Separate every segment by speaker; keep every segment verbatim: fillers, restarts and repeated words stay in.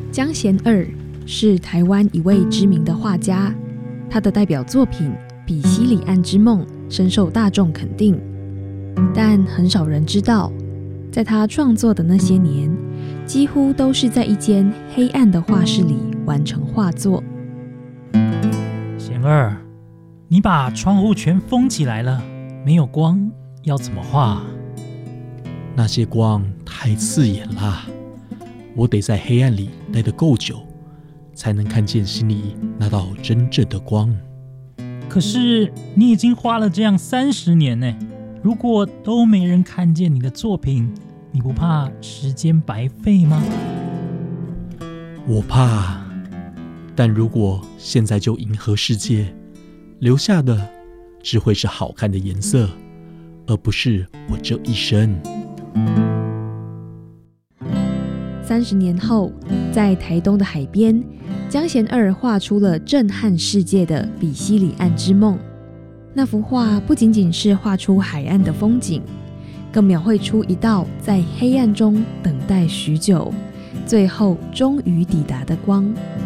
Speaker 1: 江贤二是台湾一位知名的画家，他的代表作品《比西里岸之梦》深受大众肯定，但很少人知道，在他创作的那些年，几乎都是在一间黑暗的画室里完成画作。
Speaker 2: 贤二，你把窗户全封起来了，没有光，要怎么画？
Speaker 3: 那些光太刺眼了，我得在黑暗里待得够久，才能看见心里那道真正的光。
Speaker 2: 可是你已经花了这样三十年呢，如果都没人看见你的作品，你不怕时间白费吗？
Speaker 3: 我怕，但如果现在就迎合世界，留下的只会是好看的颜色，而不是我这一生。
Speaker 1: 三十年后，在台东的海边，江贤二画出了震撼世界的《比西里岸之梦》。那幅画不仅仅是画出海岸的风景，更描绘出一道在黑暗中等待许久，最后终于抵达的光。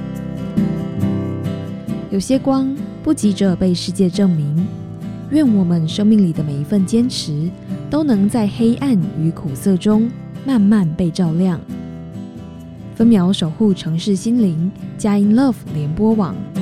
Speaker 1: 有些光不急着被世界证明，愿我们生命里的每一份坚持，都能在黑暗与苦涩中慢慢被照亮。分秒守护城市心灵，佳音 Love 联播网。